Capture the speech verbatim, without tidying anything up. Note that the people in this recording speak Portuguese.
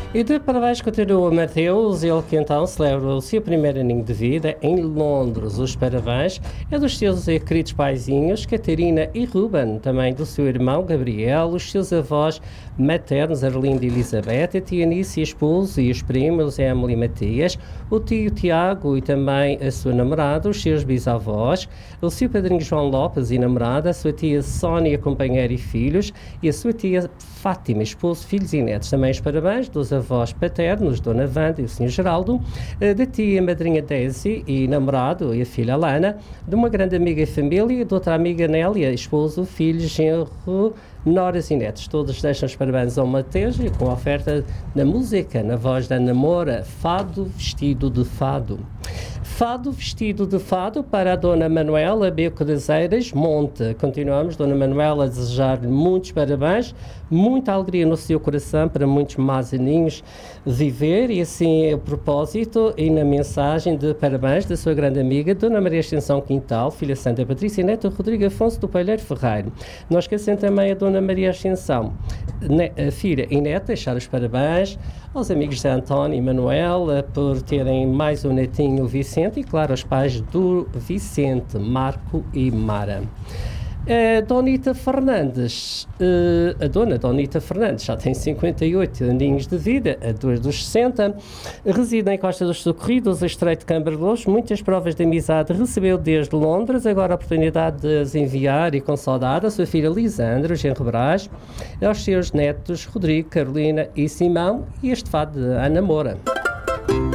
E de parabéns continua o Mateus, ele que então celebra o seu primeiro aninho de vida em Londres. Os parabéns é dos seus queridos paizinhos, Catarina e Ruben, também do seu irmão Gabriel, os seus avós maternos, Arlinda e Elizabeth, a tia Anice, esposo e os primos, Emily e Matias, o tio Tiago e também a sua namorada, os seus bisavós, o seu padrinho João Lopes e namorada, a sua tia Sónia, companheira e filhos, e a sua tia Fátima, esposo, filhos e netos. Também os parabéns dos avós paternos, Dona Wanda e o senhor Geraldo, da tia madrinha Daisy e namorado e a filha Lana, de uma grande amiga e família, de outra amiga Nélia, esposo, filhos, genro, noras e netos. Todos deixam os parabéns ao Mateus e com a oferta na música, na voz da Ana Moura, Fado Vestido de Fado. Fado Vestido de Fado para a Dona Manuela Beco das Eiras, Monte. Continuamos, Dona Manuela, a desejar-lhe muitos parabéns, muita alegria no seu coração para muitos mais aninhos viver, e assim o propósito e na mensagem de parabéns da sua grande amiga Dona Maria Extensão Quintal, filha Santa Patrícia e neto Rodrigo Afonso do Palheiro Ferreiro. Não esquecem também a Dona Maria Ascensão, a filha e neta, deixar os parabéns aos amigos de António e Manuel por terem mais um netinho, o Vicente, e claro, aos pais do Vicente, Marco e Mara. A Donita Fernandes, uh, a dona Donita Fernandes, já tem cinquenta e oito aninhos de vida, a dois dos sessenta, reside em Costa dos Socorridos, a Estreito de Cambarlos, muitas provas de amizade recebeu desde Londres, agora a oportunidade de as enviar e com saudade a sua filha Lisandra, Genro Brás, aos seus netos Rodrigo, Carolina e Simão, e este fado de Ana Moura.